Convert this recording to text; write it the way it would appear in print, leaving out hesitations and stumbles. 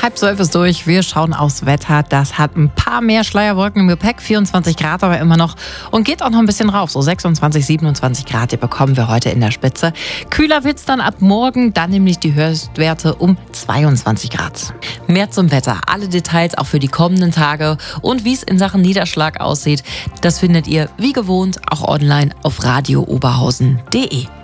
11:30 ist durch. Wir schauen aufs Wetter. Das hat ein paar mehr Schleierwolken im Gepäck. 24 Grad aber immer noch. Und geht auch noch ein bisschen rauf. So 26, 27 Grad, die bekommen wir heute in der Spitze. Kühler wird's dann ab morgen. Dann nämlich die Höchstwerte um 22 Grad. Mehr zum Wetter. Alle Details auch für die kommenden Tage. Und wie es in Sachen Niederschlag aussieht, das findet ihr wie gewohnt auch online auf radiooberhausen.de.